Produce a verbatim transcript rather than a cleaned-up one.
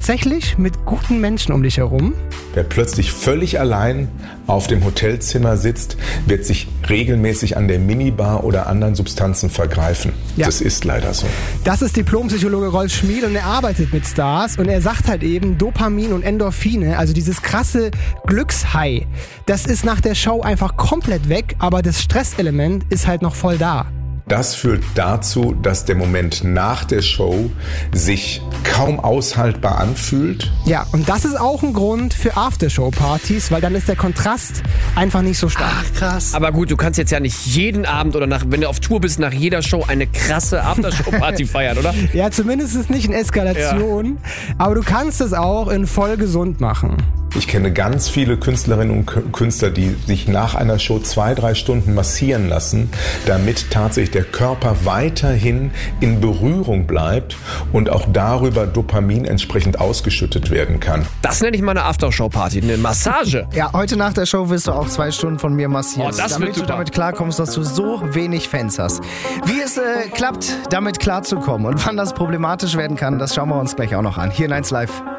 tatsächlich mit guten Menschen um dich herum. Wer plötzlich völlig allein auf dem Hotelzimmer sitzt, wird sich regelmäßig an der Minibar oder anderen Substanzen vergreifen. Ja. Das ist leider so. Das ist Diplompsychologe Rolf Schmiel und er arbeitet mit Stars und er sagt halt eben, Dopamin und Endorphine, also dieses krasse Glückshigh, das ist nach der Show einfach komplett weg, aber das Stresselement ist halt noch voll da. Das führt dazu, dass der Moment nach der Show sich kaum aushaltbar anfühlt. Ja, und das ist auch ein Grund für Aftershow-Partys, weil dann ist der Kontrast einfach nicht so stark. Ach, krass. Aber gut, du kannst jetzt ja nicht jeden Abend oder nach, wenn du auf Tour bist, nach jeder Show eine krasse Aftershow-Party feiern, oder? Ja, zumindest ist es nicht in Eskalation, ja. Aber du kannst es auch in voll gesund machen. Ich kenne ganz viele Künstlerinnen und Künstler, die sich nach einer Show zwei, drei Stunden massieren lassen, damit tatsächlich der Körper weiterhin in Berührung bleibt und auch darüber Dopamin entsprechend ausgeschüttet werden kann. Das nenne ich mal eine Aftershow-Party, eine Massage. Ja, heute nach der Show wirst du auch zwei Stunden von mir massieren, oh, das damit wird du super. damit klarkommst, dass du so wenig Fans hast. Wie es äh, klappt, damit klarzukommen und wann das problematisch werden kann, das schauen wir uns gleich auch noch an. Hier in eins Live.